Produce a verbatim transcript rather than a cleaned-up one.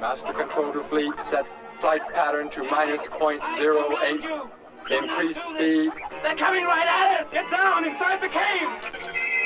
Master control to fleet. Set flight pattern to minus point zero eight. Increase speed. They're coming right at us! Get down inside the cave!